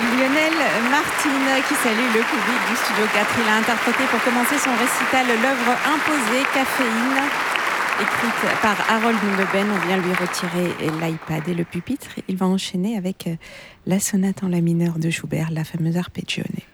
Lionel Martin qui salue le public du Studio 4. Il a interprété pour commencer son récital l'œuvre imposée Caféine, écrite par Harold Leben. On vient lui retirer l'iPad et le pupitre. Il va enchaîner avec la sonate en la mineur de Schubert, la fameuse Arpeggione.